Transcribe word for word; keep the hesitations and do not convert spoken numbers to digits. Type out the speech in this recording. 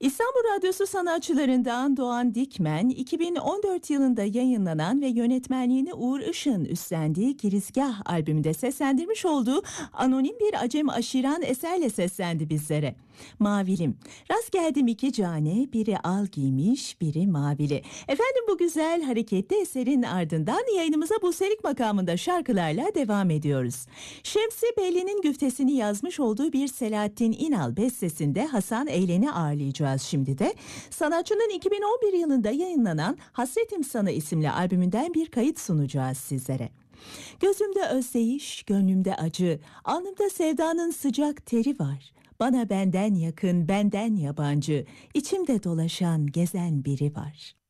İstanbul Radyosu sanatçılarından Doğan Dikmen, iki bin on dört yılında yayınlanan ve yönetmenliğini Uğur Işık'ın üstlendiği Girizgah albümünde seslendirmiş olduğu anonim bir Acem aşiran eserle seslendi bizlere. Mavilim, rast geldim iki cane, biri al giymiş, biri mavili. Efendim bu güzel hareketli eserin ardından yayınımıza Buselik makamında şarkılarla devam ediyoruz. Şemsi Belli'nin güftesini yazmış olduğu bir Selahattin İnal bestesinde Hasan Eylen'i ağırlayacağız şimdi de. Sanatçının iki bin on bir yılında yayınlanan Hasretim Sana isimli albümünden bir kayıt sunacağız sizlere. Gözümde özdeyiş, gönlümde acı, alnımda sevdanın sıcak teri var. Bana benden yakın, benden yabancı, içimde dolaşan, gezen biri var.